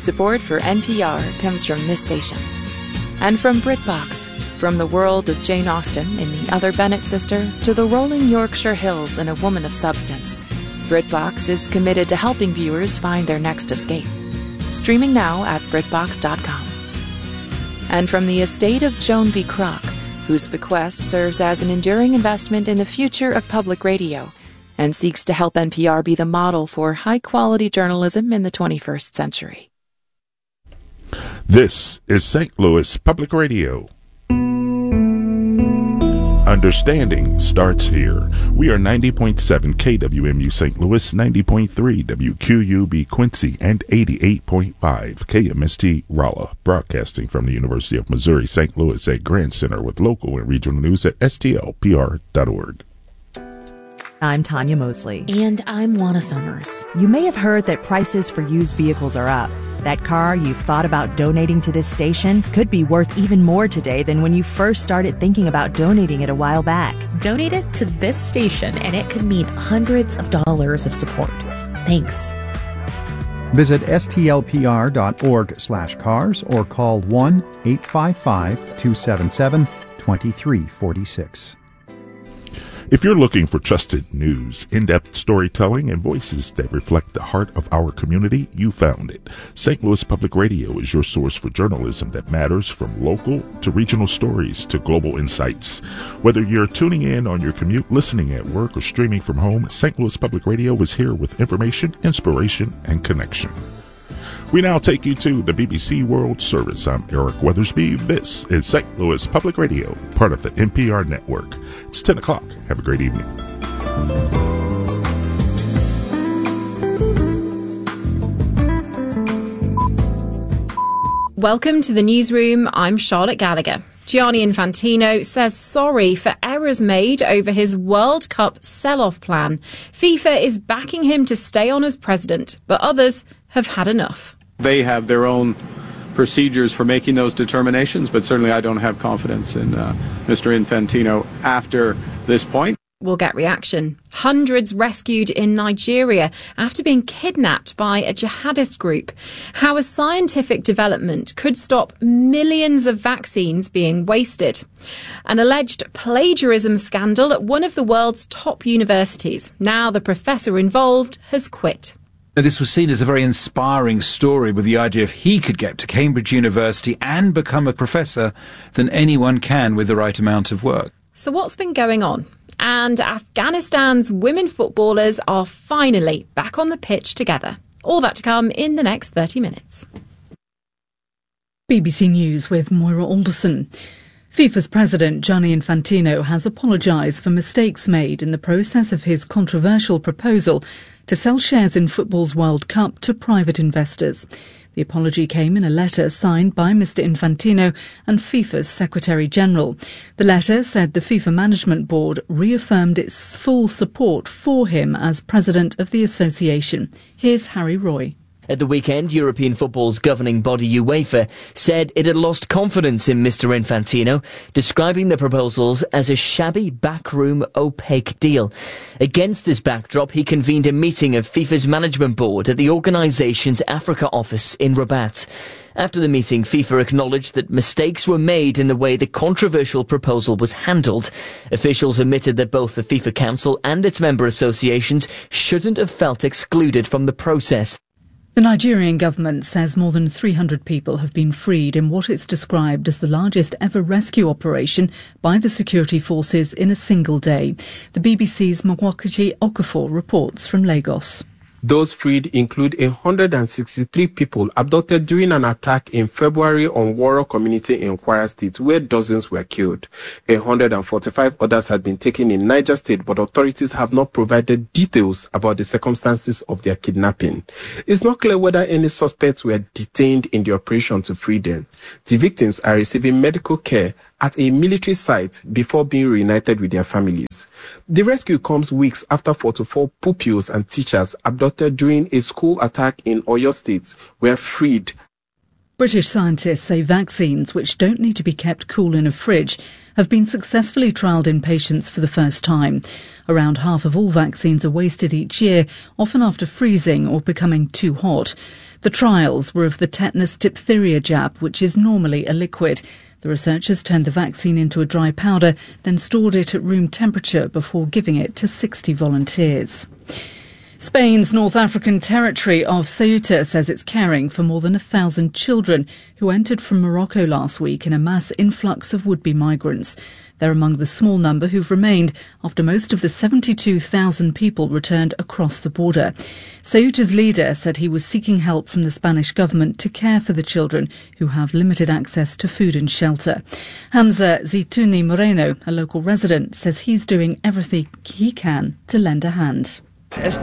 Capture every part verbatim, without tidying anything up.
Support for N P R comes from this station. And from BritBox, from the world of Jane Austen in The Other Bennet Sister to the rolling Yorkshire Hills in A Woman of Substance, BritBox is committed to helping viewers find their next escape. Streaming now at Britbox dot com. And from the estate of Joan V. Kroc, whose bequest serves as an enduring investment in the future of public radio and seeks to help N P R be the model for high-quality journalism in the twenty-first century. This is Saint Louis Public Radio. Understanding starts here. We are ninety point seven K W M U Saint Louis, ninety point three W Q U B Quincy, and eighty-eight point five K M S T Rolla, broadcasting from the University of Missouri Saint Louis at Grand Center with local and regional news at S T L P R dot org. I'm Tanya Mosley. And I'm Juana Summers. You may have heard that prices for used vehicles are up. That car you've thought about donating to this station could be worth even more today than when you first started thinking about donating it a while back. Donate it to this station and it could mean hundreds of dollars of support. Thanks. Visit S T L P R dot org slash cars or call one eight five five, two seven seven, two three four six. If you're looking for trusted news, in-depth storytelling, and voices that reflect the heart of our community, you found it. Saint Louis Public Radio is your source for journalism that matters, from local to regional stories to global insights. Whether you're tuning in on your commute, listening at work, or streaming from home, Saint Louis Public Radio is here with information, inspiration, and connection. We now take you to the B B C World Service. I'm Eric Weathersby. This is Saint Louis Public Radio, part of the N P R network. It's ten o'clock. Have a great evening. Welcome to the newsroom. I'm Charlotte Gallagher. Gianni Infantino says sorry for errors made over his World Cup sell-off plan. FIFA is backing him to stay on as president, but others have had enough. They have their own procedures for making those determinations, but certainly I don't have confidence in uh, Mister Infantino after this point. We'll get reaction. Hundreds rescued in Nigeria after being kidnapped by a jihadist group. How a scientific development could stop millions of vaccines being wasted. An alleged plagiarism scandal at one of the world's top universities. Now the professor involved has quit. This was seen as a very inspiring story, with the idea if he could get to Cambridge University and become a professor, then anyone can with the right amount of work. So what's been going on? And Afghanistan's women footballers are finally back on the pitch together. All that to come in the next thirty minutes. B B C News with Moira Alderson. FIFA's president, Gianni Infantino, has apologised for mistakes made in the process of his controversial proposal to sell shares in football's World Cup to private investors. The apology came in a letter signed by Mister Infantino and FIFA's Secretary-General. The letter said the FIFA Management Board reaffirmed its full support for him as president of the association. Here's Harry Roy. At the weekend, European football's governing body UEFA said it had lost confidence in Mister Infantino, describing the proposals as a shabby, backroom, opaque deal. Against this backdrop, he convened a meeting of FIFA's management board at the organisation's Africa office in Rabat. After the meeting, FIFA acknowledged that mistakes were made in the way the controversial proposal was handled. Officials admitted that both the FIFA Council and its member associations shouldn't have felt excluded from the process. The Nigerian government says more than three hundred people have been freed in what it's described as the largest ever rescue operation by the security forces in a single day. The B B C's Mwakachi Okafor reports from Lagos. Those freed include one hundred sixty-three people abducted during an attack in February on Woro community in Kwara State, where dozens were killed. one hundred forty-five others had been taken in Niger State, but authorities have not provided details about the circumstances of their kidnapping. It's not clear whether any suspects were detained in the operation to free them. The victims are receiving medical care at a military site before being reunited with their families. The rescue comes weeks after forty-four pupils and teachers abducted during a school attack in Oyo State were freed. British scientists say vaccines, which don't need to be kept cool in a fridge, have been successfully trialled in patients for the first time. Around half of all vaccines are wasted each year, often after freezing or becoming too hot. The trials were of the tetanus diphtheria jab, which is normally a liquid. The researchers turned the vaccine into a dry powder, then stored it at room temperature before giving it to sixty volunteers. Spain's North African territory of Ceuta says it's caring for more than a thousand children who entered from Morocco last week in a mass influx of would-be migrants. They're among the small number who've remained after most of the seventy-two thousand people returned across the border. Ceuta's leader said he was seeking help from the Spanish government to care for the children who have limited access to food and shelter. Hamza Zitouni Moreno, a local resident, says he's doing everything he can to lend a hand. I've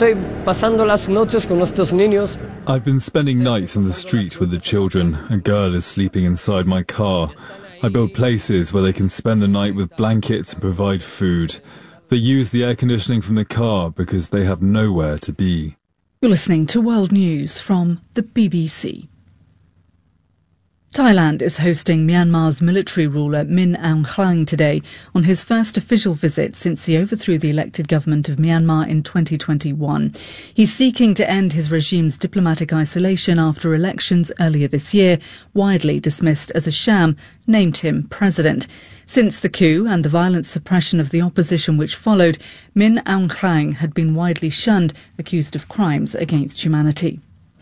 been spending nights in the street with the children. A girl is sleeping inside my car. I build places where they can spend the night with blankets and provide food. They use the air conditioning from the car because they have nowhere to be. You're listening to World News from the B B C. Thailand is hosting Myanmar's military ruler Min Aung Hlaing today on his first official visit since he overthrew the elected government of Myanmar in twenty twenty-one. He's seeking to end his regime's diplomatic isolation after elections earlier this year, widely dismissed as a sham, named him president. Since the coup and the violent suppression of the opposition which followed, Min Aung Hlaing had been widely shunned, accused of crimes against humanity.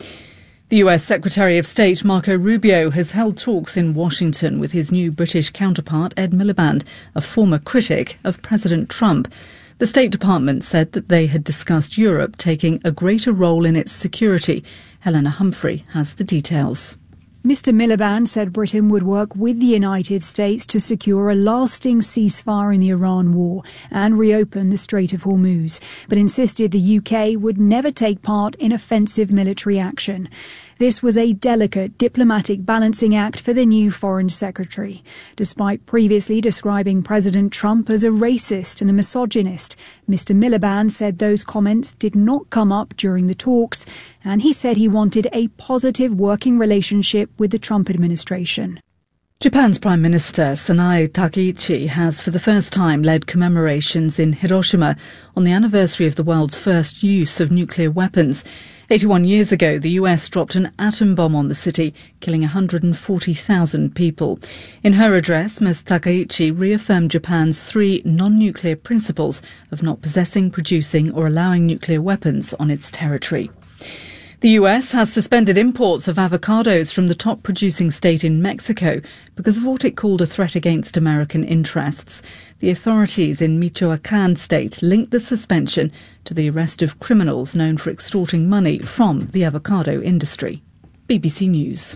The U S Secretary of State Marco Rubio has held talks in Washington with his new British counterpart Ed Miliband, a former critic of President Trump. The State Department said that they had discussed Europe taking a greater role in its security. Helena Humphrey has the details. Mister Miliband said Britain would work with the United States to secure a lasting ceasefire in the Iran war and reopen the Strait of Hormuz, but insisted the U K would never take part in offensive military action. This was a delicate diplomatic balancing act for the new Foreign Secretary. Despite previously describing President Trump as a racist and a misogynist, Mister Miliband said those comments did not come up during the talks, and he said he wanted a positive working relationship with the Trump administration. Japan's Prime Minister Sanae Takaichi has for the first time led commemorations in Hiroshima on the anniversary of the world's first use of nuclear weapons. eighty-one years ago, the U S dropped an atom bomb on the city, killing one hundred forty thousand people. In her address, Miz Takaichi reaffirmed Japan's three non-nuclear principles of not possessing, producing or allowing nuclear weapons on its territory. The U S has suspended imports of avocados from the top producing state in Mexico because of what it called a threat against American interests. The authorities in Michoacan state linked the suspension to the arrest of criminals known for extorting money from the avocado industry. B B C News.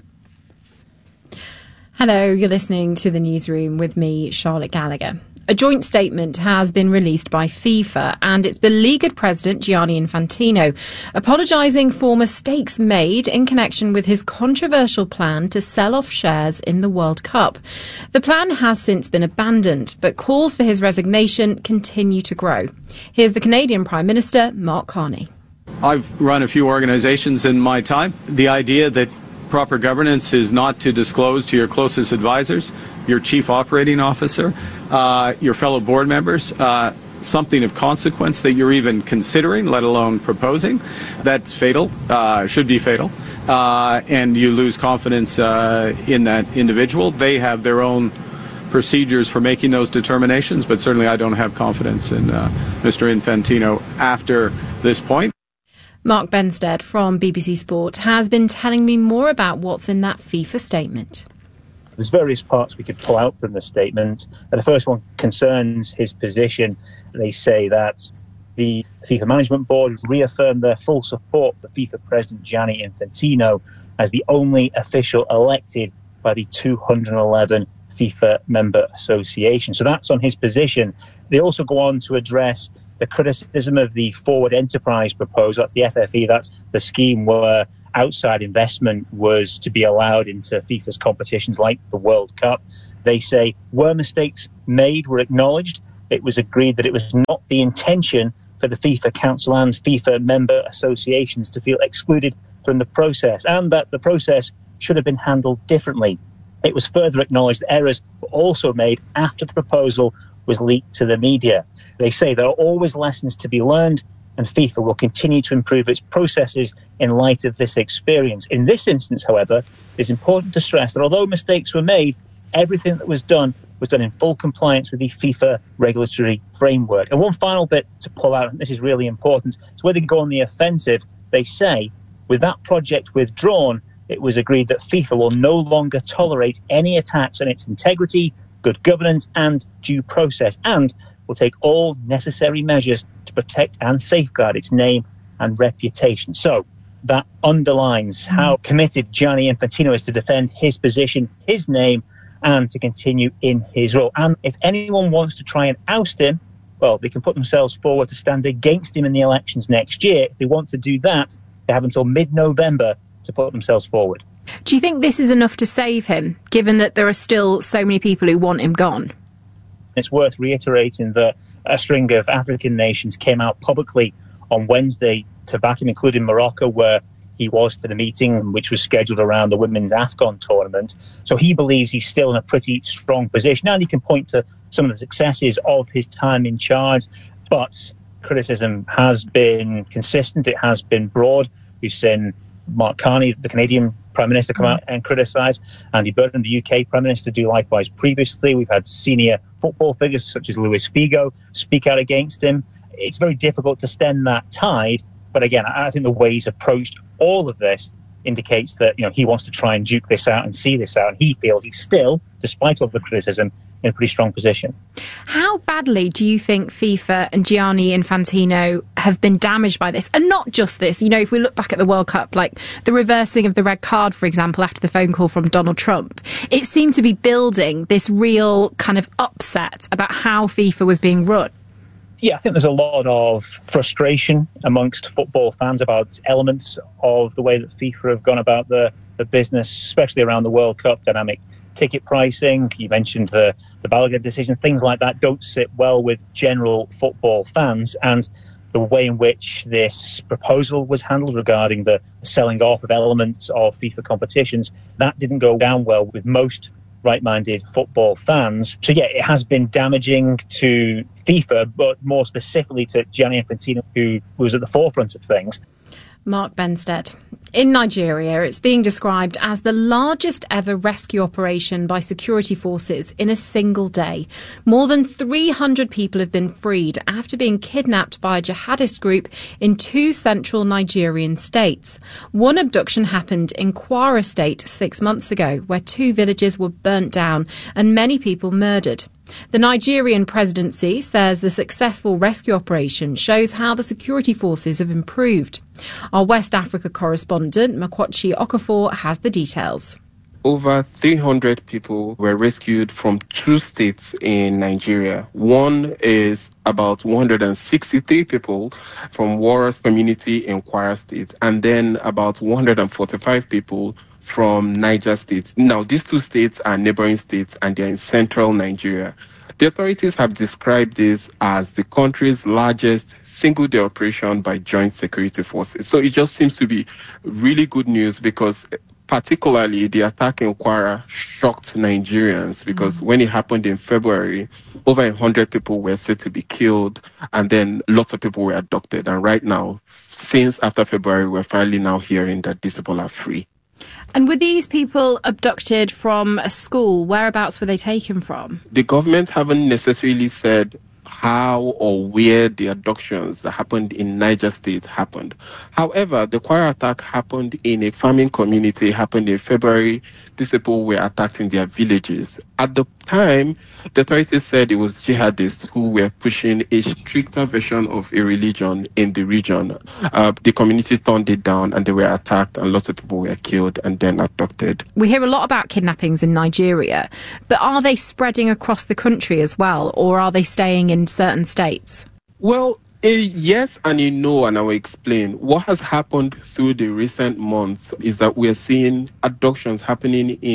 Hello, you're listening to the Newsroom with me, Charlotte Gallagher. A joint statement has been released by FIFA and its beleaguered president, Gianni Infantino, apologising for mistakes made in connection with his controversial plan to sell off shares in the World Cup. The plan has since been abandoned, but calls for his resignation continue to grow. Here's the Canadian Prime Minister, Mark Carney. I've run a few organisations in my time. The idea that proper governance is not to disclose to your closest advisors, your chief operating officer, uh, your fellow board members, uh, something of consequence that you're even considering, let alone proposing, that's fatal, uh, should be fatal, uh, and you lose confidence uh, in that individual. They have their own procedures for making those determinations, but certainly I don't have confidence in uh, Mister Infantino after this point. Mark Benstead from B B C Sport has been telling me more about what's in that FIFA statement. There's various parts we could pull out from the statement. And the first one concerns his position. They say that the FIFA Management Board reaffirmed their full support for FIFA President Gianni Infantino as the only official elected by the two hundred eleven FIFA member association. So that's on his position. They also go on to address the criticism of the Forward Enterprise proposal. That's the F F E. That's the scheme where outside investment was to be allowed into FIFA's competitions like the World Cup. They say, where mistakes made were acknowledged, it was agreed that it was not the intention for the FIFA Council and FIFA member associations to feel excluded from the process, and that the process should have been handled differently. It was further acknowledged that errors were also made after the proposal was leaked to the media. They say there are always lessons to be learned, and FIFA will continue to improve its processes in light of this experience. In this instance, however, it's important to stress that although mistakes were made, everything that was done was done in full compliance with the FIFA regulatory framework. And one final bit to pull out, and this is really important, is where they go on the offensive. They say, with that project withdrawn, it was agreed that FIFA will no longer tolerate any attacks on its integrity, good governance and due process, and will take all necessary measures to protect and safeguard its name and reputation. So that underlines how committed Gianni Infantino is to defend his position, his name, and to continue in his role. And if anyone wants to try and oust him, well, they can put themselves forward to stand against him in the elections next year. If they want to do that, they have until mid-November to put themselves forward. Do you think this is enough to save him, given that there are still so many people who want him gone? It's worth reiterating that a string of African nations came out publicly on Wednesday to back him, including Morocco, where he was to the meeting, which was scheduled around the women's AFCON tournament. So he believes he's still in a pretty strong position. And he can point to some of the successes of his time in charge. But criticism has been consistent. It has been broad. We've seen Mark Carney, the Canadian Prime Minister, come out and criticise. Andy Burnham, the U K Prime Minister, do likewise previously. We've had senior football figures such as Luis Figo speak out against him. It's very difficult to stem that tide. But again, I think the way he's approached all of this indicates that, you know, he wants to try and duke this out and see this out. And he feels he's still, despite all the criticism, in a pretty strong position. How badly do you think FIFA and Gianni Infantino have been damaged by this? And not just this. You know, if we look back at the World Cup, like the reversing of the red card, for example, after the phone call from Donald Trump, it seemed to be building this real kind of upset about how FIFA was being run. Yeah, I think there's a lot of frustration amongst football fans about elements of the way that FIFA have gone about the, the business, especially around the World Cup dynamic. Ticket pricing, you mentioned the, the Balaguer decision, things like that don't sit well with general football fans. And the way in which this proposal was handled regarding the selling off of elements of FIFA competitions, that didn't go down well with most right-minded football fans. So yeah, it has been damaging to FIFA, but more specifically to Gianni Infantino, who was at the forefront of things. Mark Benstead. In Nigeria, it's being described as the largest ever rescue operation by security forces in a single day. More than three hundred people have been freed after being kidnapped by a jihadist group in two central Nigerian states. One abduction happened in Kwara State six months ago, where two villages were burnt down and many people murdered. The Nigerian presidency says the successful rescue operation shows how the security forces have improved. Our West Africa correspondent, Makwachi Okafor, has the details. Over three hundred people were rescued from two states in Nigeria. One is about one hundred sixty-three people from Warriors community in Kwara State, and then about one hundred forty-five people from Niger State. Now, these two states are neighboring states and they're in central Nigeria. The authorities have described this as the country's largest single-day operation by joint security forces. So it just seems to be really good news because particularly the attack in Kwara shocked Nigerians because mm-hmm. when it happened in February, over one hundred people were said to be killed and then lots of people were abducted. And right now, since after February, we're finally now hearing that these people are free. And were these people abducted from a school? Whereabouts were they taken from? The government haven't necessarily said how or where the abductions that happened in Niger State happened. However, the Kwara attack happened in a farming community, happened in February. These people were attacked in their villages. At the time, the authorities said it was jihadists who were pushing a stricter version of a religion in the region. Uh, the community turned it down and they were attacked and lots of people were killed and then abducted. We hear a lot about kidnappings in Nigeria, but are they spreading across the country as well, or are they staying in certain states? Well, a yes and a no, and I will explain. What has happened through the recent months is that we are seeing abductions happening in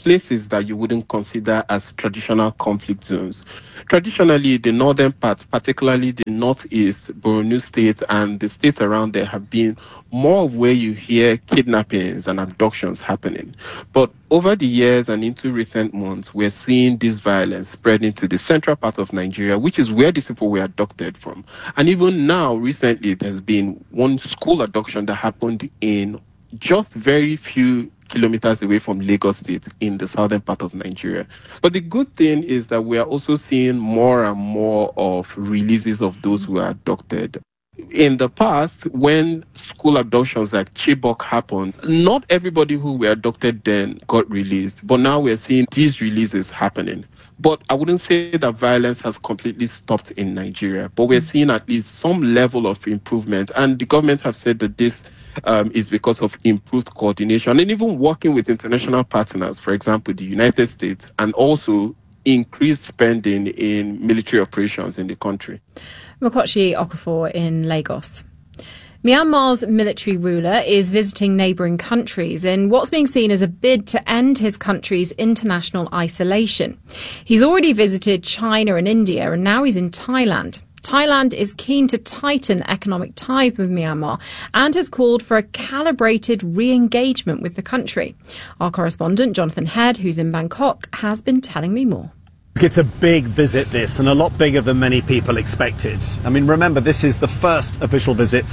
places that you wouldn't consider as traditional conflict zones. Traditionally, the northern part, particularly the northeast, Borno state and the states around there have been more of where you hear kidnappings and abductions happening. But over the years and into recent months, we're seeing this violence spread into the central part of Nigeria, which is where these people were abducted from. And even now, recently, there's been one school abduction that happened in just very few kilometers away from Lagos State in the southern part of Nigeria. But the good thing is that we are also seeing more and more of releases of those who are abducted. In the past, when school abductions like Chibok happened, not everybody who were abducted then got released. But now we're seeing these releases happening. But I wouldn't say that violence has completely stopped in Nigeria. But we're seeing at least some level of improvement. And the government have said that this Um, is because of improved coordination and even working with international partners, for example, the United States, and also increased spending in military operations in the country. Mokwachi Okafor in Lagos. Myanmar's military ruler is visiting neighbouring countries in what's being seen as a bid to end his country's international isolation. He's already visited China and India, and now he's in Thailand. Thailand is keen to tighten economic ties with Myanmar and has called for a calibrated re-engagement with the country. Our correspondent, Jonathan Head, who's in Bangkok, has been telling me more. It's a big visit, this, and a lot bigger than many people expected. I mean, remember, this is the first official visit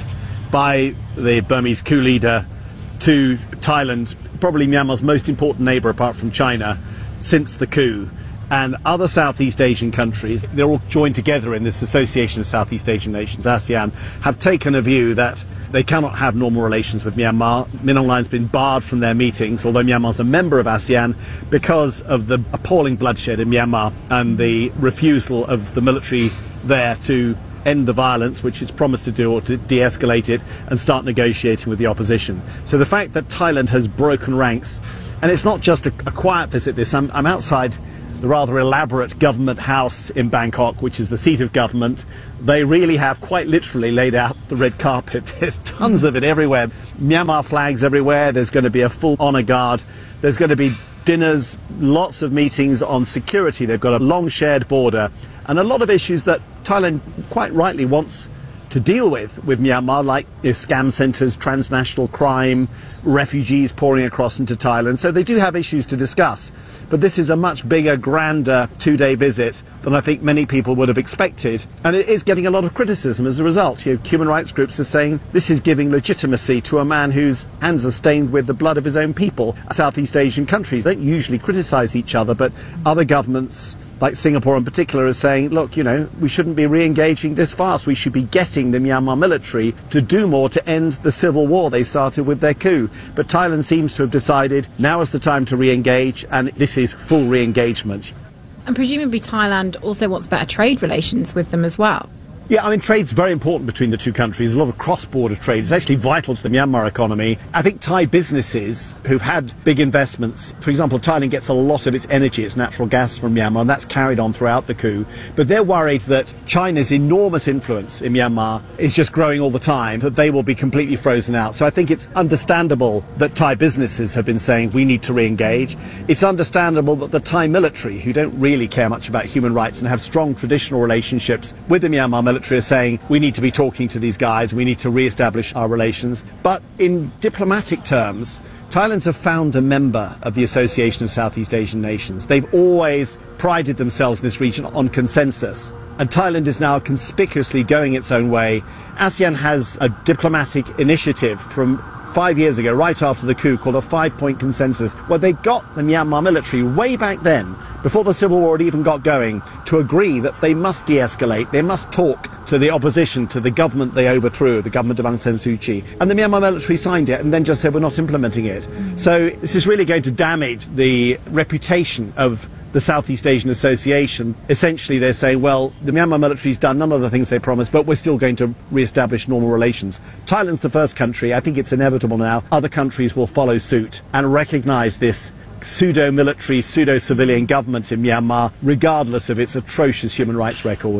by the Burmese coup leader to Thailand, probably Myanmar's most important neighbour apart from China, since the coup. And other Southeast Asian countries, they're all joined together in this Association of Southeast Asian Nations, ASEAN, have taken a view that they cannot have normal relations with Myanmar. Min Aung Hlaing's been barred from their meetings, although Myanmar's a member of ASEAN, because of the appalling bloodshed in Myanmar and the refusal of the military there to end the violence, which it's promised to do, or to de-escalate it and start negotiating with the opposition. So the fact that Thailand has broken ranks, and it's not just a, a quiet visit, this, I'm, I'm outside the rather elaborate government house in Bangkok, which is the seat of government. They really have quite literally laid out the red carpet. There's tons of it everywhere. Myanmar flags everywhere. There's going to be a full honour guard. There's going to be dinners, lots of meetings on security. They've got a long shared border and a lot of issues that Thailand quite rightly wants to deal with with Myanmar, like you know, scam centres, transnational crime, refugees pouring across into Thailand. So they do have issues to discuss. But this is a much bigger, grander two-day visit than I think many people would have expected. And it is getting a lot of criticism as a result. You know, human rights groups are saying this is giving legitimacy to a man whose hands are stained with the blood of his own people. Southeast Asian countries don't usually criticise each other, but other governments, like Singapore in particular, is saying, look, you know, we shouldn't be re-engaging this fast. We should be getting the Myanmar military to do more to end the civil war they started with their coup. But Thailand seems to have decided now is the time to re-engage, and this is full re-engagement. And presumably Thailand also wants better trade relations with them as well. Yeah, I mean, trade's very important between the two countries. There's a lot of cross-border trade. It's actually vital to the Myanmar economy. I think Thai businesses who've had big investments, for example, Thailand gets a lot of its energy, its natural gas from Myanmar, and that's carried on throughout the coup. But they're worried that China's enormous influence in Myanmar is just growing all the time, that they will be completely frozen out. So I think it's understandable that Thai businesses have been saying we need to re-engage. It's understandable that the Thai military, who don't really care much about human rights and have strong traditional relationships with the Myanmar military, are saying we need to be talking to these guys, we need to re-establish our relations. But in diplomatic terms, Thailand's a founder member of the Association of Southeast Asian Nations. They've always prided themselves in this region on consensus. And Thailand is now conspicuously going its own way. ASEAN has a diplomatic initiative from five years ago, right after the coup, called a five-point consensus, where they got the Myanmar military way back then, before the civil war had even got going, to agree that they must de-escalate, they must talk to the opposition, to the government they overthrew, the government of Aung San Suu Kyi. And the Myanmar military signed it and then just said we're not implementing it. Mm-hmm. So this is really going to damage the reputation of the Southeast Asian Association. Essentially they're saying, well, the Myanmar military's done none of the things they promised, but we're still going to re-establish normal relations. Thailand's the first country. I think it's inevitable now. Other countries will follow suit and recognise this pseudo-military, pseudo-civilian government in Myanmar, regardless of its atrocious human rights record.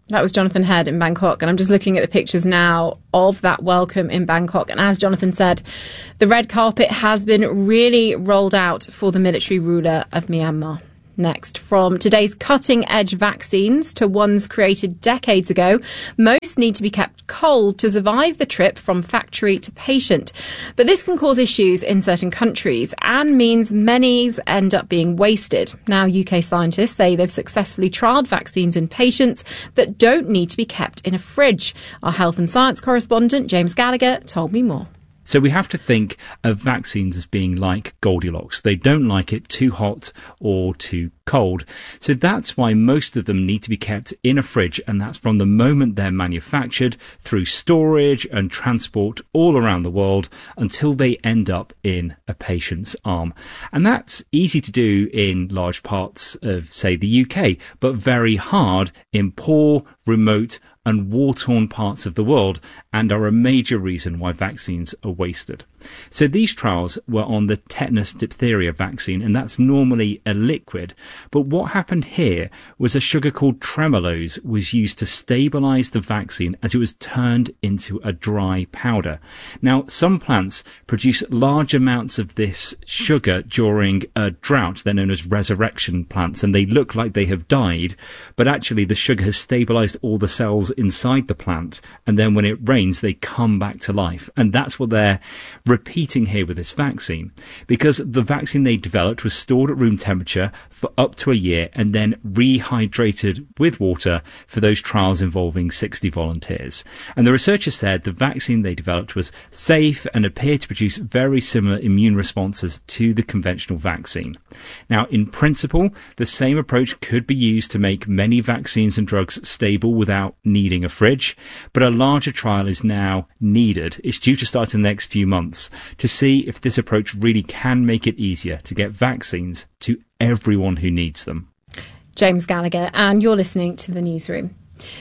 That was Jonathan Head in Bangkok, and I'm just looking at the pictures now of that welcome in Bangkok. And as Jonathan said, the red carpet has been really rolled out for the military ruler of Myanmar. Next, from today's cutting-edge vaccines to ones created decades ago, most need to be kept cold to survive the trip from factory to patient. But this can cause issues in certain countries and means many end up being wasted. Now, U K scientists say they've successfully trialled vaccines in patients that don't need to be kept in a fridge. Our health and science correspondent, James Gallagher, told me more. So we have to think of vaccines as being like Goldilocks. They don't like it too hot or too cold. So that's why most of them need to be kept in a fridge, and that's from the moment they're manufactured through storage and transport all around the world until they end up in a patient's arm. And that's easy to do in large parts of, say, the U K, but very hard in poor, remote and war-torn parts of the world, and are a major reason why vaccines are wasted. So these trials were on the tetanus diphtheria vaccine, and that's normally a liquid. But what happened here was a sugar called tremulose was used to stabilise the vaccine as it was turned into a dry powder. Now, some plants produce large amounts of this sugar during a drought. They're known as resurrection plants, and they look like they have died, but actually the sugar has stabilised all the cells inside the plant, and then when it rains they come back to life. And that's what they're repeating here with this vaccine, because the vaccine they developed was stored at room temperature for up to a year and then rehydrated with water for those trials involving sixty volunteers. And the researchers said the vaccine they developed was safe and appeared to produce very similar immune responses to the conventional vaccine. Now, in principle, the same approach could be used to make many vaccines and drugs stable without needing a fridge, but a larger trial is now needed. It's due to start in the next few months to see if this approach really can make it easier to get vaccines to everyone who needs them. James Gallagher, and you're listening to The Newsroom.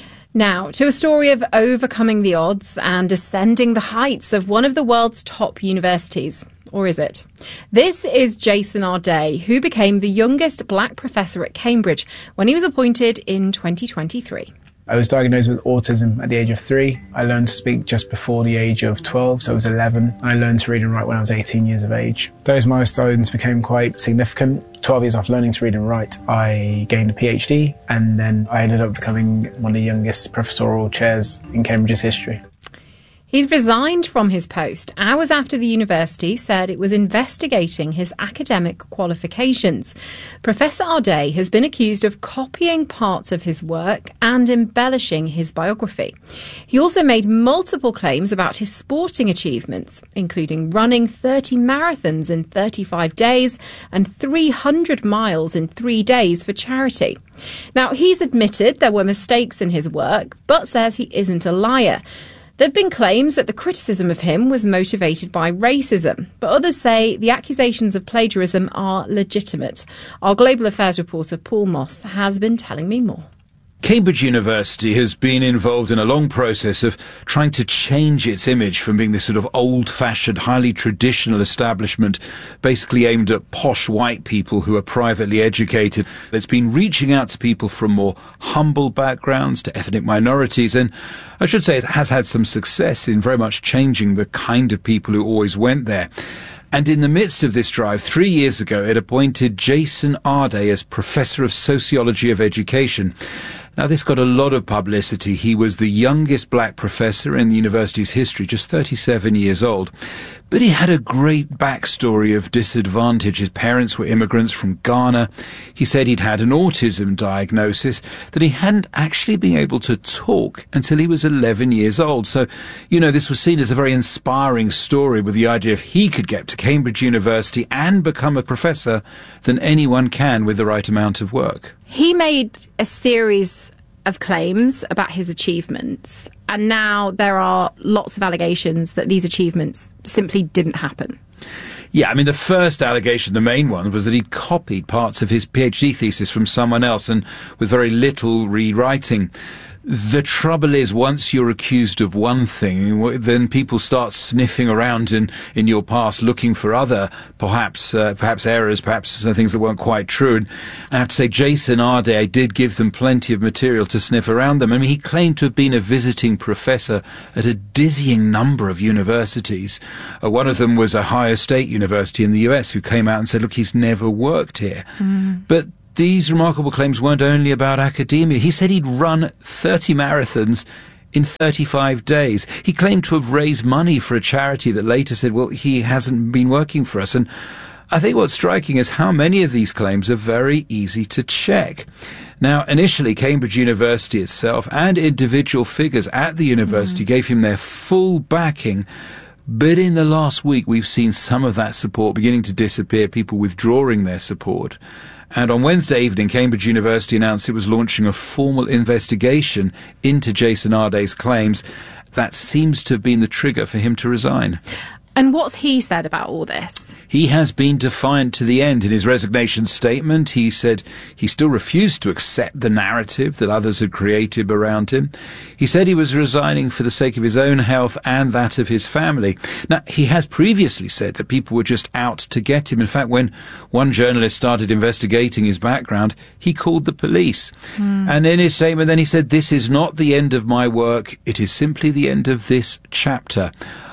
Now, to a story of overcoming the odds and ascending the heights of one of the world's top universities. Or is it? This is Jason Arday, who became the youngest black professor at Cambridge when he was appointed in twenty twenty-three. I was diagnosed with autism at the age of three. I learned to speak just before the age of twelve, so I was eleven. And I learned to read and write when I was eighteen years of age. Those milestones became quite significant. twelve years after learning to read and write, I gained a PhD, and then I ended up becoming one of the youngest professorial chairs in Cambridge's history. He's resigned from his post hours after the university said it was investigating his academic qualifications. Professor Arday has been accused of copying parts of his work and embellishing his biography. He also made multiple claims about his sporting achievements, including running thirty marathons in thirty-five days and three hundred miles in three days for charity. Now, he's admitted there were mistakes in his work, but says he isn't a liar. There have been claims that the criticism of him was motivated by racism, but others say the accusations of plagiarism are legitimate. Our global affairs reporter Paul Moss has been telling me more. Cambridge University has been involved in a long process of trying to change its image from being this sort of old-fashioned, highly traditional establishment, basically aimed at posh white people who are privately educated. It's been reaching out to people from more humble backgrounds, to ethnic minorities, and I should say it has had some success in very much changing the kind of people who always went there. And in the midst of this drive, three years ago, it appointed Jason Arday as Professor of Sociology of Education. Now, this got a lot of publicity. He was the youngest black professor in the university's history, just thirty-seven years old. But he had a great backstory of disadvantage. His parents were immigrants from Ghana. He said he'd had an autism diagnosis, that he hadn't actually been able to talk until he was eleven years old. So, you know, this was seen as a very inspiring story, with the idea if he could get to Cambridge University and become a professor, then anyone can with the right amount of work. He made a series of claims about his achievements, and now there are lots of allegations that these achievements simply didn't happen. Yeah, I mean, the first allegation, the main one, was that he'd copied parts of his PhD thesis from someone else, and with very little rewriting. The trouble is, once you're accused of one thing, then people start sniffing around in, in your past, looking for other, perhaps uh, perhaps errors, perhaps things that weren't quite true. And I have to say, Jason Arday did give them plenty of material to sniff around them. I mean, he claimed to have been a visiting professor at a dizzying number of universities. Uh, one of them was Ohio State University in the U S, who came out and said, look, he's never worked here. Mm. But these remarkable claims weren't only about academia. He said he'd run thirty marathons in thirty-five days. He claimed to have raised money for a charity that later said, well, he hasn't been working for us. And I think what's striking is how many of these claims are very easy to check. Now, initially, Cambridge University itself and individual figures at the university mm. gave him their full backing. But in the last week, we've seen some of that support beginning to disappear, people withdrawing their support. And on Wednesday evening, Cambridge University announced it was launching a formal investigation into Jason Arday's claims. That seems to have been the trigger for him to resign. And what's he said about all this? He has been defiant to the end. In his resignation statement, he said he still refused to accept the narrative that others had created around him. He said he was resigning for the sake of his own health and that of his family. Now, he has previously said that people were just out to get him. In fact, when one journalist started investigating his background, he called the police. Mm. And in his statement then he said, "This is not the end of my work. It is simply the end of this chapter."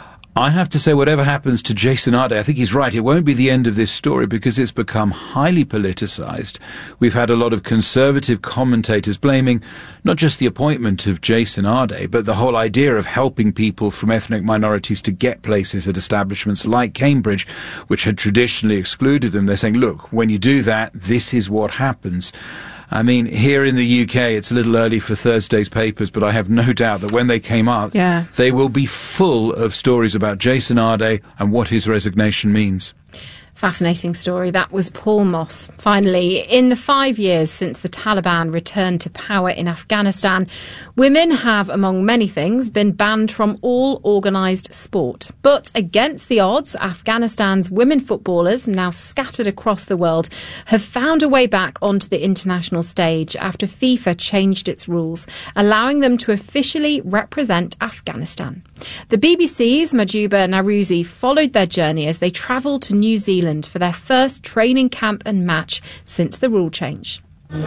I have to say, whatever happens to Jason Arday, I think he's right. It won't be the end of this story because it's become highly politicised. We've had a lot of conservative commentators blaming not just the appointment of Jason Arday, but the whole idea of helping people from ethnic minorities to get places at establishments like Cambridge, which had traditionally excluded them. They're saying, look, when you do that, this is what happens. I mean, here in the U K, it's a little early for Thursday's papers, but I have no doubt that when they came out, yeah. they will be full of stories about Jason Arday and what his resignation means. Fascinating story. That was Paul Moss. Finally, in the five years since the Taliban returned to power in Afghanistan, women have, among many things, been banned from all organised sport. But against the odds, Afghanistan's women footballers, now scattered across the world, have found a way back onto the international stage after FIFA changed its rules, allowing them to officially represent Afghanistan. The B B C's Majuba Narouzi followed their journey as they travelled to New Zealand for their first training camp and match since the rule change.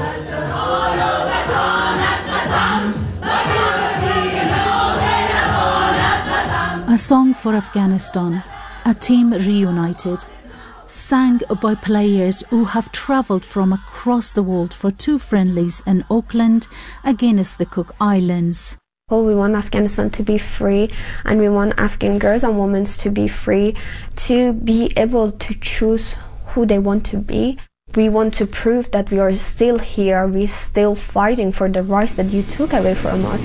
A song for Afghanistan, a team reunited, sang by players who have travelled from across the world for two friendlies in Auckland against the Cook Islands. Well, we want Afghanistan to be free, and we want Afghan girls and women to be free, to be able to choose who they want to be. We want to prove that we are still here, we're still fighting for the rights that you took away from us.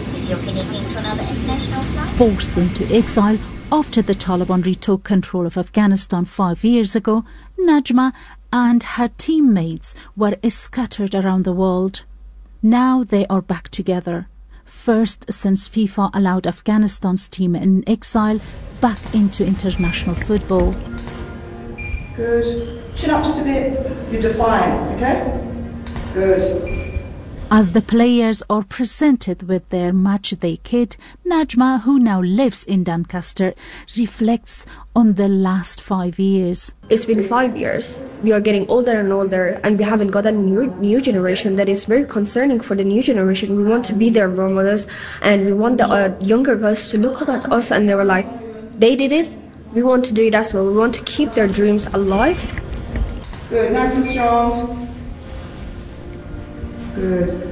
Forced into exile after the Taliban retook control of Afghanistan five years ago, Najma and her teammates were scattered around the world. Now they are back together. First since FIFA allowed Afghanistan's team in exile back into international football. Good. Chin up just a bit. You're defiant, okay? Good. As the players are presented with their matchday kit, Najma, who now lives in Doncaster, reflects on the last five years. It's been five years. We are getting older and older, and we haven't got a new new generation. That is very concerning for the new generation. We want to be their role models, and we want the uh, younger girls to look up at us and they were like, they did it, we want to do it as well. We want to keep their dreams alive. Good, nice and strong. Good.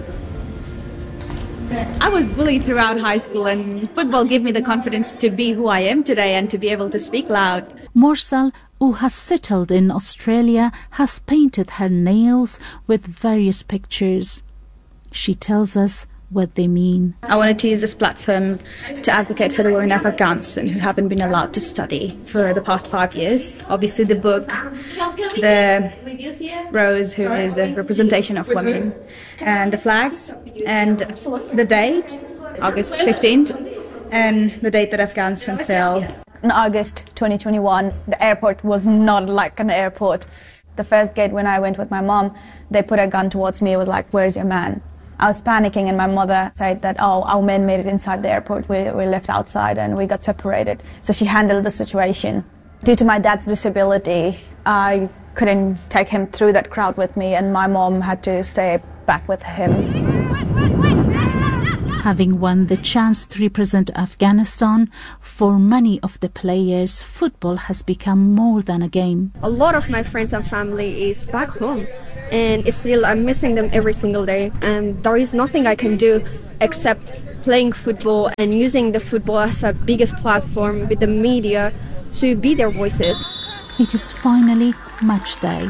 I was bullied throughout high school, and football gave me the confidence to be who I am today and to be able to speak loud. Morsal, who has settled in Australia, has painted her nails with various pictures. She tells us what they mean. I wanted to use this platform to advocate for the women of Afghanistan who haven't been allowed to study for the past five years. Obviously the book, the rose, who is a representation of women, and the flags, and the date, August fifteenth, and the date that Afghanistan fell. In August twenty twenty-one, the airport was not like an airport. The first gate when I went with my mom, they put a gun towards me. It was like, where's your man? I was panicking, and my mother said that, oh, our men made it inside the airport. We, we left outside and we got separated. So she handled the situation. Due to my dad's disability, I couldn't take him through that crowd with me, and my mom had to stay back with him. Having won the chance to represent Afghanistan, for many of the players, football has become more than a game. A lot of my friends and family is back home, and it's still I'm missing them every single day, and there is nothing I can do except playing football and using the football as a biggest platform with the media to be their voices. It is finally match day.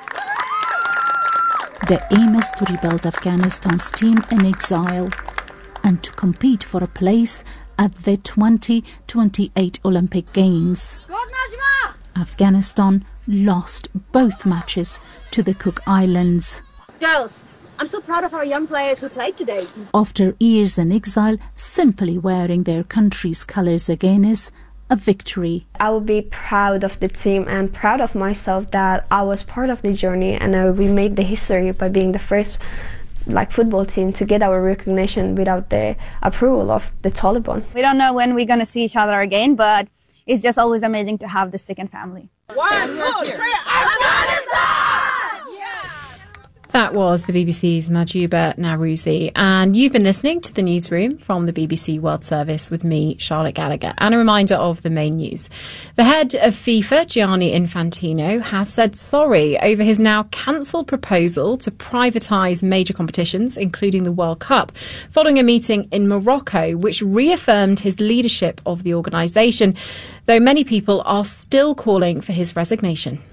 The aim is to rebuild Afghanistan's team in exile and to compete for a place at the twenty twenty-eight Olympic Games. Afghanistan lost both matches to the Cook Islands. Girls, I'm so proud of our young players who played today. After years in exile, simply wearing their country's colours again is a victory. I will be proud of the team and proud of myself that I was part of the journey, and uh, we made the history by being the first like football team to get our recognition without the approval of the Taliban. We don't know when we're going to see each other again, but it's just always amazing to have the second family. One, two, three, Afghanistan! That was the B B C's Mahjouba Nawrouzi, and you've been listening to the newsroom from the B B C World Service with me, Charlotte Gallagher. And a reminder of the main news. The head of FIFA, Gianni Infantino, has said sorry over his now cancelled proposal to privatise major competitions, including the World Cup, following a meeting in Morocco, which reaffirmed his leadership of the organisation, though many people are still calling for his resignation.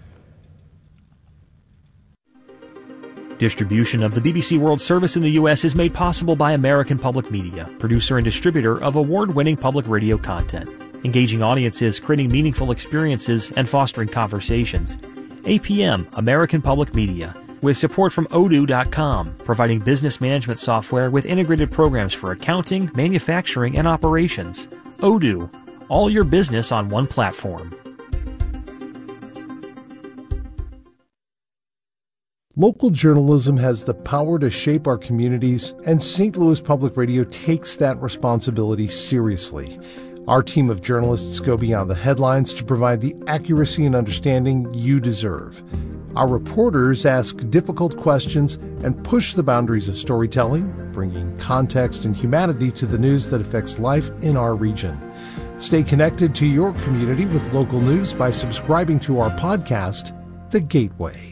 Distribution of the B B C World Service in the U S is made possible by American Public Media, producer and distributor of award-winning public radio content, engaging audiences, creating meaningful experiences, and fostering conversations. A P M, American Public Media, with support from Odoo dot com, providing business management software with integrated programs for accounting, manufacturing, and operations. Odoo, all your business on one platform. Local journalism has the power to shape our communities, and Saint Louis Public Radio takes that responsibility seriously. Our team of journalists go beyond the headlines to provide the accuracy and understanding you deserve. Our reporters ask difficult questions and push the boundaries of storytelling, bringing context and humanity to the news that affects life in our region. Stay connected to your community with local news by subscribing to our podcast, The Gateway.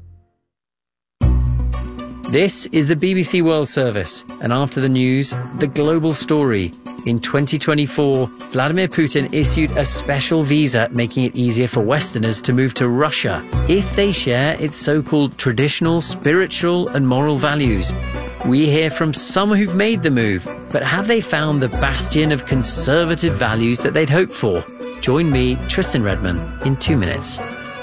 This is the B B C World Service, and after the news, the global story. In twenty twenty-four, Vladimir Putin issued a special visa making it easier for Westerners to move to Russia if they share its so-called traditional, spiritual and moral values. We hear from some who've made the move, but have they found the bastion of conservative values that they'd hoped for? Join me, Tristan Redman, in two minutes.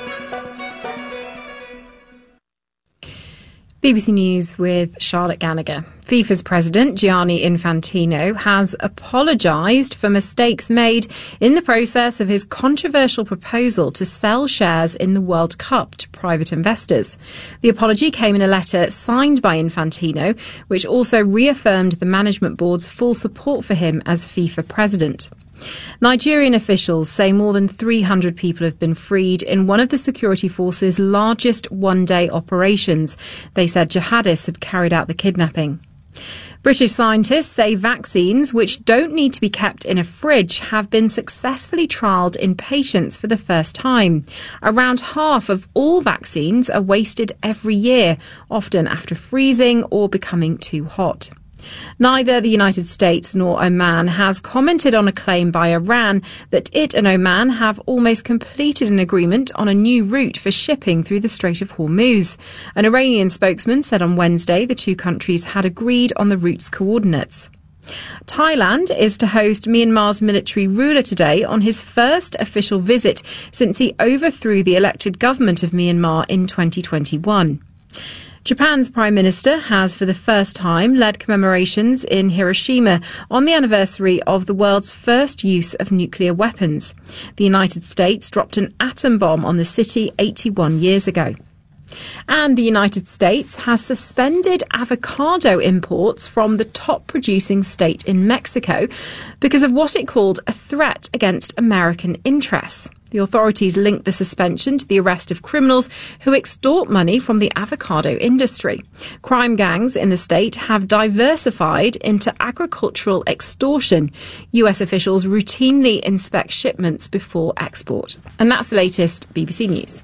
B B C News with Charlotte Gallagher. FIFA's president, Gianni Infantino, has apologised for mistakes made in the process of his controversial proposal to sell shares in the World Cup to private investors. The apology came in a letter signed by Infantino, which also reaffirmed the management board's full support for him as FIFA president. Nigerian officials say more than three hundred people have been freed in one of the security force's largest one-day operations. They said jihadists had carried out the kidnapping. British scientists say vaccines, which don't need to be kept in a fridge, have been successfully trialled in patients for the first time. Around half of all vaccines are wasted every year, often after freezing or becoming too hot. Neither the United States nor Oman has commented on a claim by Iran that it and Oman have almost completed an agreement on a new route for shipping through the Strait of Hormuz. An Iranian spokesman said on Wednesday the two countries had agreed on the route's coordinates. Thailand is to host Myanmar's military ruler today on his first official visit since he overthrew the elected government of Myanmar in twenty twenty-one. Japan's Prime Minister has for the first time led commemorations in Hiroshima on the anniversary of the world's first use of nuclear weapons. The United States dropped an atom bomb on the city eighty-one years ago. And the United States has suspended avocado imports from the top producing state in Mexico because of what it called a threat against American interests. The authorities linked the suspension to the arrest of criminals who extort money from the avocado industry. Crime gangs in the state have diversified into agricultural extortion. U S officials routinely inspect shipments before export. And that's the latest B B C News.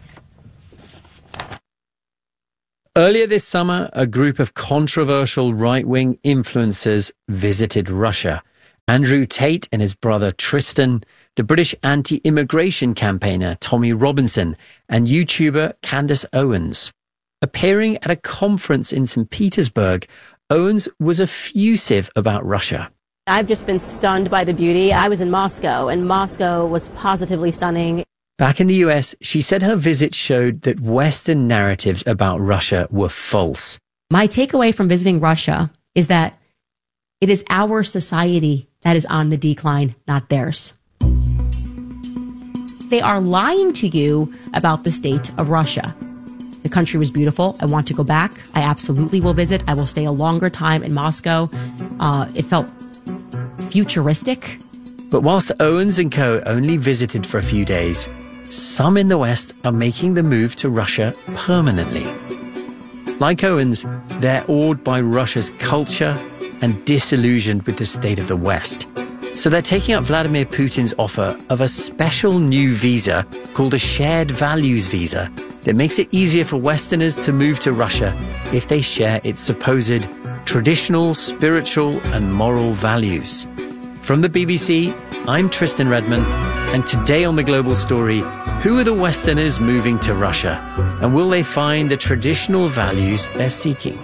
Earlier this summer, a group of controversial right-wing influencers visited Russia. Andrew Tate and his brother Tristan, the British anti-immigration campaigner Tommy Robinson, and YouTuber Candace Owens. Appearing at a conference in Saint Petersburg, Owens was effusive about Russia. I've just been stunned by the beauty. I was in Moscow, and Moscow was positively stunning. Back in the U S, she said her visit showed that Western narratives about Russia were false. My takeaway from visiting Russia is that it is our society that is on the decline, not theirs. They are lying to you about the state of Russia. The country was beautiful. I want to go back. I absolutely will visit. I will stay a longer time in Moscow. Uh, it felt futuristic. But whilst Owens and co only visited for a few days, some in the West are making the move to Russia permanently. Like Owens, they're awed by Russia's culture and disillusioned with the state of the West. So they're taking up Vladimir Putin's offer of a special new visa called a Shared Values Visa that makes it easier for Westerners to move to Russia if they share its supposed traditional, spiritual and moral values. From the B B C, I'm Tristan Redman, and today on The Global Story, who are the Westerners moving to Russia? And will they find the traditional values they're seeking?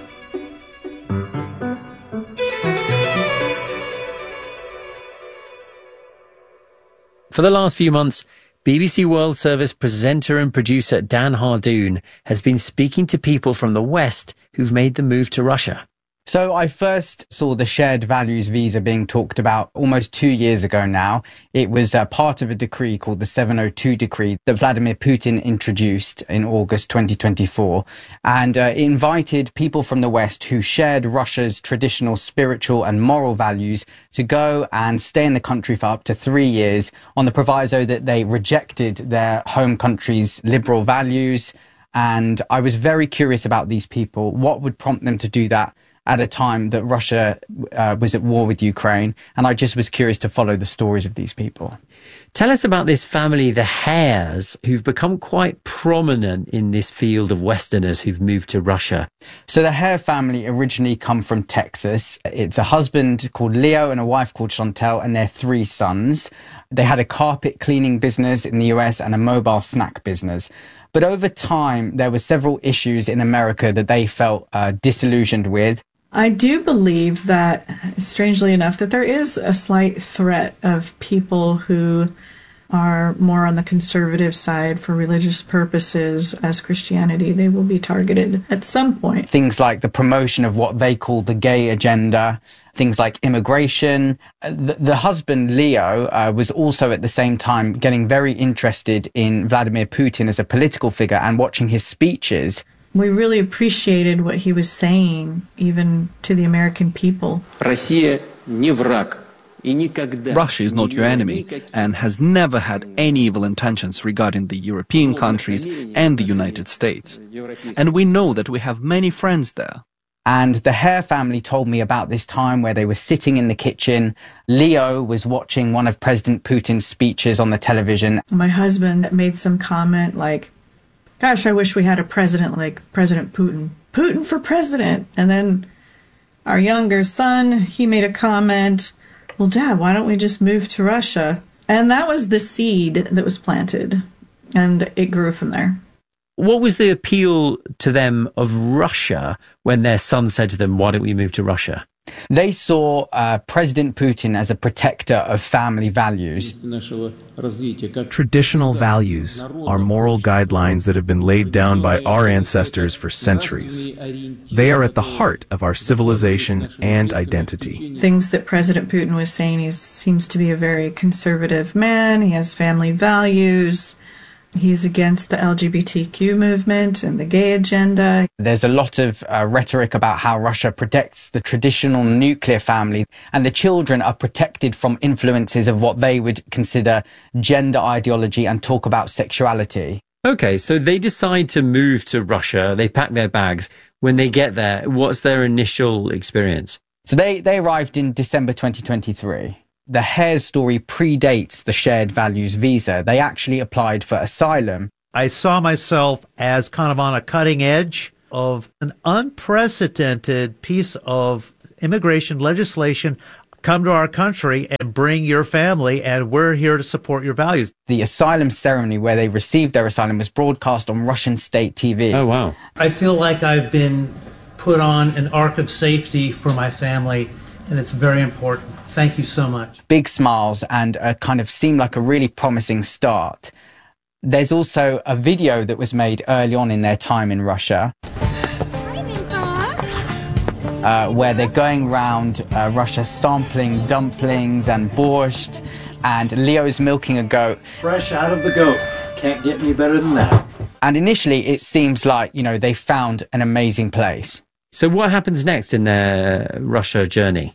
For the last few months, B B C World Service presenter and producer Dan Hardoon has been speaking to people from the West who've made the move to Russia. So I first saw the Shared Values Visa being talked about almost two years ago now. It was uh, part of a decree called the seven oh two Decree that Vladimir Putin introduced in August twenty twenty-four. And uh, it invited people from the West who shared Russia's traditional spiritual and moral values to go and stay in the country for up to three years on the proviso that they rejected their home country's liberal values. And I was very curious about these people. What would prompt them to do that at a time that Russia uh, was at war with Ukraine? And I just was curious to follow the stories of these people. Tell us about this family, the Hares, who've become quite prominent in this field of Westerners who've moved to Russia. So the Hare family originally come from Texas. It's a husband called Leo and a wife called Chantel and their three sons. They had a carpet cleaning business in the U S and a mobile snack business. But over time, there were several issues in America that they felt uh, disillusioned with. I do believe that, strangely enough, that there is a slight threat of people who are more on the conservative side for religious purposes as Christianity. They will be targeted at some point. Things like the promotion of what they call the gay agenda, things like immigration. The, the husband, Leo, uh, was also at the same time getting very interested in Vladimir Putin as a political figure and watching his speeches. We really appreciated what he was saying, even to the American people. Russia is not your enemy and has never had any evil intentions regarding the European countries and the United States. And we know that we have many friends there. And the Hare family told me about this time where they were sitting in the kitchen. Leo was watching one of President Putin's speeches on the television. My husband made some comment like, gosh, I wish we had a president like President Putin. Putin for president. And then our younger son, he made a comment, well, Dad, why don't we just move to Russia? And that was the seed that was planted, and it grew from there. What was the appeal to them of Russia when their son said to them, why don't we move to Russia? They saw uh, President Putin as a protector of family values. Traditional values are moral guidelines that have been laid down by our ancestors for centuries. They are at the heart of our civilization and identity. Things that President Putin was saying, he seems to be a very conservative man. He has family values. He's against the L G B T Q movement and the gay agenda. There's a lot of uh, rhetoric about how Russia protects the traditional nuclear family, and the children are protected from influences of what they would consider gender ideology and talk about sexuality. Okay, so they decide to move to Russia. They pack their bags. When they get there, what's their initial experience? So they, they arrived in December twenty twenty-three. The Hare's story predates the Shared Values visa. They actually applied for asylum. I saw myself as kind of on a cutting edge of an unprecedented piece of immigration legislation. Come to our country and bring your family, and we're here to support your values. The asylum ceremony where they received their asylum was broadcast on Russian state T V. Oh, wow. I feel like I've been put on an ark of safety for my family, and it's very important. Thank you so much. Big smiles and a kind of seemed like a really promising start. There's also a video that was made early on in their time in Russia, uh, where they're going around uh, Russia sampling dumplings and borscht, and Leo's milking a goat. Fresh out of the goat. Can't get any better than that. And initially it seems like, you know, they found an amazing place. So what happens next in their Russia journey?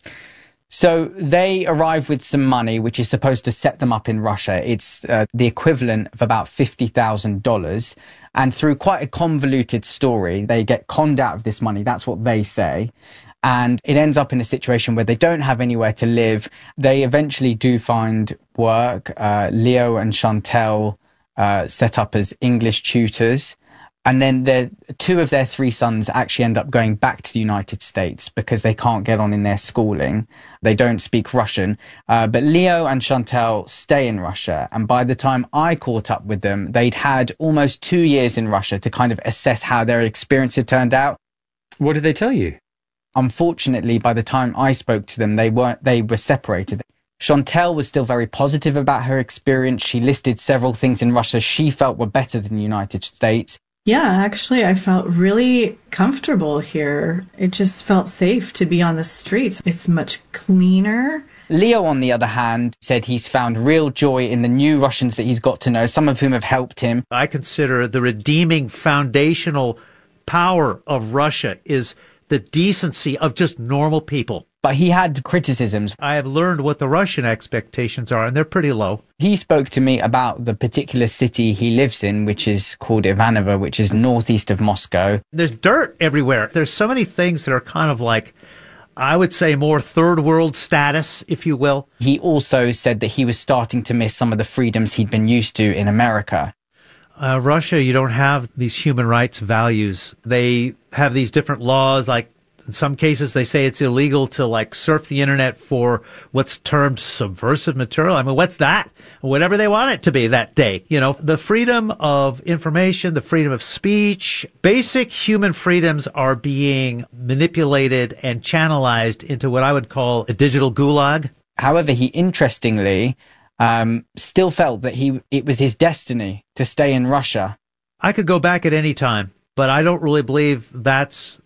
So they arrive with some money, which is supposed to set them up in Russia. It's uh, the equivalent of about fifty thousand dollars. And through quite a convoluted story, they get conned out of this money. That's what they say. And it ends up in a situation where they don't have anywhere to live. They eventually do find work. Uh, Leo and Chantel uh, set up as English tutors. And then the two of their three sons actually end up going back to the United States because they can't get on in their schooling. They don't speak Russian. Uh, but Leo and Chantel stay in Russia. And by the time I caught up with them, they'd had almost two years in Russia to kind of assess how their experience had turned out. What did they tell you? Unfortunately, by the time I spoke to them, they weren't, they were separated. Chantel was still very positive about her experience. She listed several things in Russia she felt were better than the United States. Yeah, actually, I felt really comfortable here. It just felt safe to be on the streets. It's much cleaner. Leo, on the other hand, said he's found real joy in the new Russians that he's got to know, some of whom have helped him. I consider the redeeming foundational power of Russia is the decency of just normal people. But he had criticisms. I have learned what the Russian expectations are, and they're pretty low. He spoke to me about the particular city he lives in, which is called Ivanovo, which is northeast of Moscow. There's dirt everywhere. There's so many things that are kind of like, I would say, more third world status, if you will. He also said that he was starting to miss some of the freedoms he'd been used to in America. Uh, Russia, you don't have these human rights values. They have these different laws, like in some cases they say it's illegal to like surf the internet for what's termed subversive material. I mean, what's that? Whatever they want it to be that day. You know, the freedom of information, the freedom of speech, basic human freedoms are being manipulated and channelized into what I would call a digital gulag. However, he interestingly um, still felt that he it was his destiny to stay in Russia. I could go back at any time, but I don't really believe that's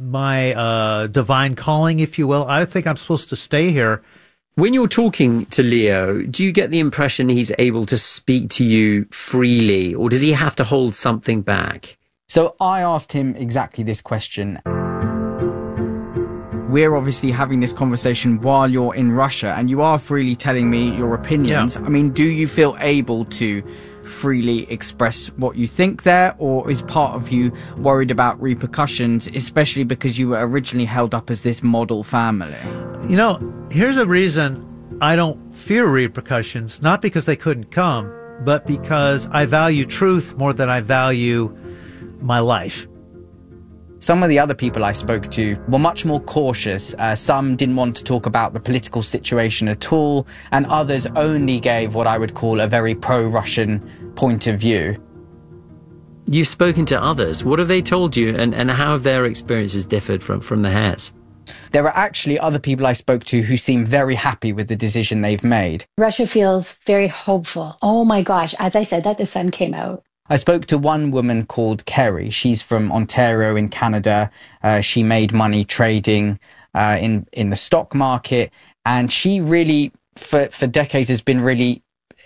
my uh, divine calling, if you will. I think I'm supposed to stay here. When you're talking to Leo, do you get the impression he's able to speak to you freely, or does he have to hold something back? So I asked him exactly this question. We're obviously having this conversation while you're in Russia, and you are freely telling me your opinions. Yeah. I mean, do you feel able to freely express what you think there, or is part of you worried about repercussions, especially because you were originally held up as this model family? You know, here's a reason I don't fear repercussions, not because they couldn't come, but because I value truth more than I value my life. Some of the other people I spoke to were much more cautious. Uh, some didn't want to talk about the political situation at all, and others only gave what I would call a very pro-Russian point of view. You've spoken to others. What have they told you, and, and how have their experiences differed from, from the Hares? There are actually other people I spoke to who seem very happy with the decision they've made. Russia feels very hopeful. Oh my gosh, as I said that, the sun came out. I spoke to one woman called Kerry. She's from Ontario in Canada. Uh, she made money trading uh, in, in the stock market. And she really, for, for decades, has been really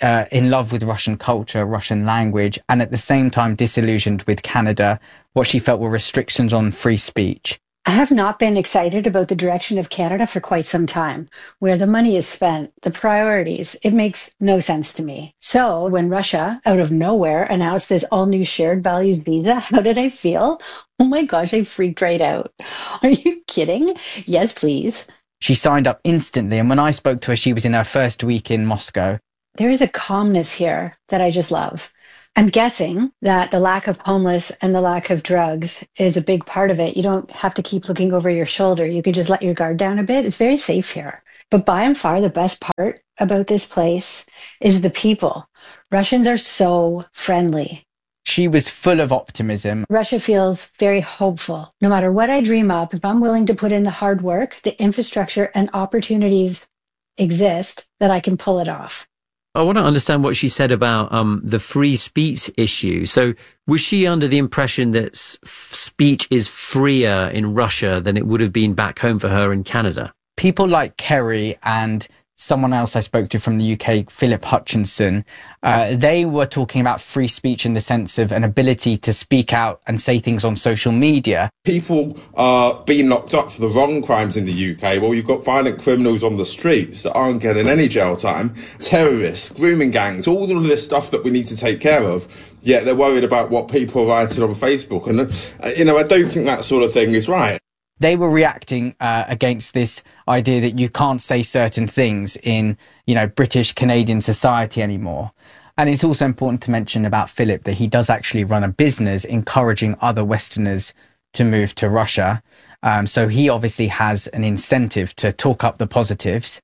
uh, in love with Russian culture, Russian language, and at the same time disillusioned with Canada, what she felt were restrictions on free speech. I have not been excited about the direction of Canada for quite some time. Where the money is spent, the priorities, it makes no sense to me. So when Russia, out of nowhere, announced this all-new shared values visa, how did I feel? Oh my gosh, I freaked right out. Are you kidding? Yes, please. She signed up instantly, and when I spoke to her, she was in her first week in Moscow. There is a calmness here that I just love. I'm guessing that the lack of homeless and the lack of drugs is a big part of it. You don't have to keep looking over your shoulder. You can just let your guard down a bit. It's very safe here. But by and far, the best part about this place is the people. Russians are so friendly. She was full of optimism. Russia feels very hopeful. No matter what I dream up, if I'm willing to put in the hard work, the infrastructure and opportunities exist that I can pull it off. I want to understand what she said about um, the free speech issue. So was she under the impression that s- speech is freer in Russia than it would have been back home for her in Canada? People like Kerry and someone else I spoke to from the U K, Philip Hutchinson, uh, they were talking about free speech in the sense of an ability to speak out and say things on social media. People are being locked up for the wrong crimes in the U K. Well, you've got violent criminals on the streets that aren't getting any jail time, terrorists, grooming gangs, all of this stuff that we need to take care of. Yet they're worried about what people are writing on Facebook. And, uh, you know, I don't think that sort of thing is right. They were reacting uh, against this idea that you can't say certain things in, you know, British Canadian society anymore. And it's also important to mention about Philip that he does actually run a business encouraging other Westerners to move to Russia. Um, so he obviously has an incentive to talk up the positives.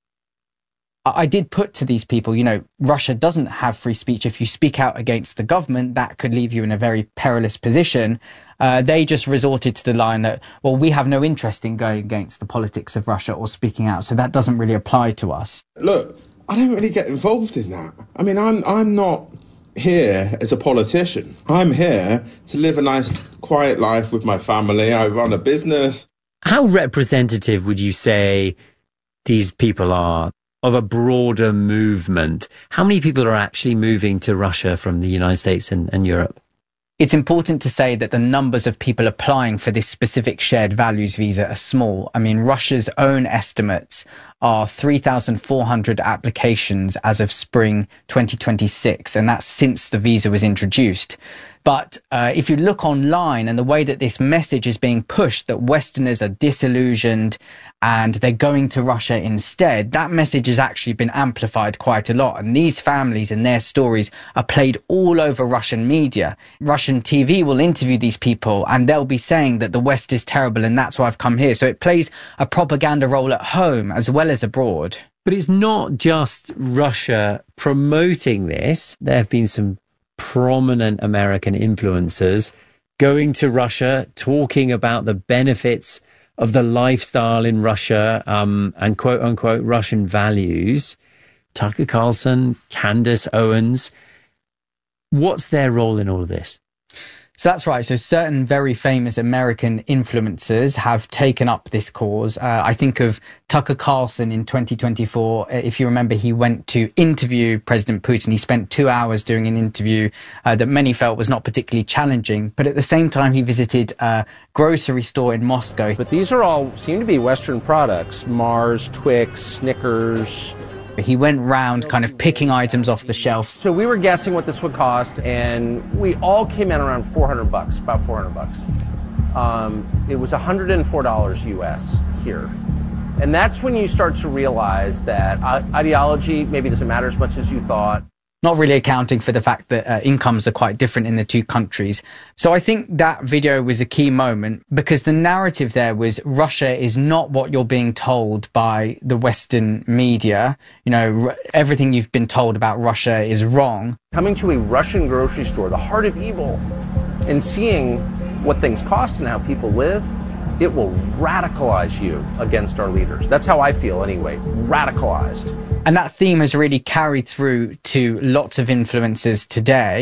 I did put to these people, you know, Russia doesn't have free speech. If you speak out against the government, that could leave you in a very perilous position. Uh, they just resorted to the line that, well, we have no interest in going against the politics of Russia or speaking out, so that doesn't really apply to us. Look, I don't really get involved in that. I mean, I'm I'm not here as a politician. I'm here to live a nice, quiet life with my family. I run a business. How representative would you say these people are of a broader movement? How many people are actually moving to Russia from the United States and, and Europe? It's important to say that the numbers of people applying for this specific shared values visa are small. I mean, Russia's own estimates are three thousand four hundred applications as of spring twenty twenty-six, and that's since the visa was introduced. But uh, if you look online and the way that this message is being pushed, that Westerners are disillusioned and they're going to Russia instead, that message has actually been amplified quite a lot. And these families and their stories are played all over Russian media. Russian T V will interview these people and they'll be saying that the West is terrible and that's why I've come here. So it plays a propaganda role at home as well as abroad. But it's not just Russia promoting this. There have been some prominent American influencers going to Russia, talking about the benefits of the lifestyle in Russia, um, and quote unquote Russian values. Tucker Carlson, Candace Owens. What's their role in all of this? So that's right. So certain very famous American influencers have taken up this cause. Uh, I think of Tucker Carlson in twenty twenty-four. If you remember, he went to interview President Putin. He spent two hours doing an interview uh, that many felt was not particularly challenging. But at the same time, he visited a grocery store in Moscow. But these are all seem to be Western products: Mars, Twix, Snickers. He went round kind of picking items off the shelves. So we were guessing what this would cost, and we all came in around four hundred bucks, about four hundred bucks. Um, it was one hundred four dollars U S here. And that's when you start to realize that ideology maybe doesn't matter as much as you thought. Not really accounting for the fact that uh, incomes are quite different in the two countries. So I think that video was a key moment because the narrative there was Russia is not what you're being told by the Western media. You know, r- everything you've been told about Russia is wrong. Coming to a Russian grocery store, the heart of evil, and seeing what things cost and how people live, it will radicalize you against our leaders. That's how I feel anyway, radicalized. And that theme has really carried through to lots of influencers today.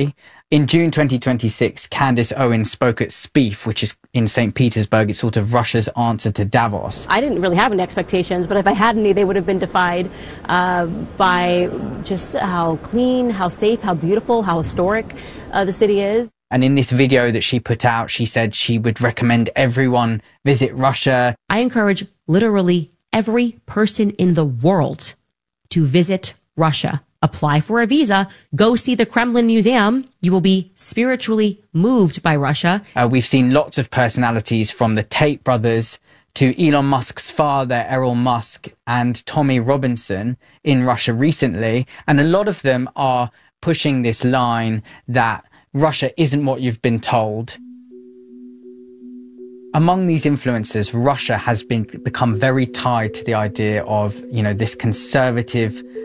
In June twenty twenty-six, Candace Owens spoke at SPIEF, which is in Saint Petersburg. It's sort of Russia's answer to Davos. I didn't really have any expectations, but if I had any, they would have been defied uh, by just how clean, how safe, how beautiful, how historic uh, the city is. And in this video that she put out, she said she would recommend everyone visit Russia. I encourage literally every person in the world to visit Russia. Apply for a visa, go see the Kremlin Museum. You will be spiritually moved by Russia. Uh, we've seen lots of personalities from the Tate brothers to Elon Musk's father, Errol Musk, and Tommy Robinson in Russia recently. And a lot of them are pushing this line that Russia isn't what you've been told. Among these influencers, Russia has been become very tied to the idea of, you know, this conservative